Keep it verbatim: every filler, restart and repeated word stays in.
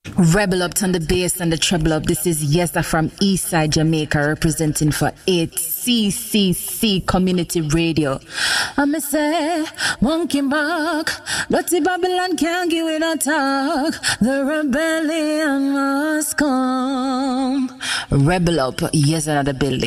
Rebel up on the bass and the treble up. This is Yesa from Eastside Jamaica representing for eight C C C Community Radio. I'ma say, monkey mark, dirty Babylon can't give it a talk. The rebellion must come. Rebel up, yes, another building.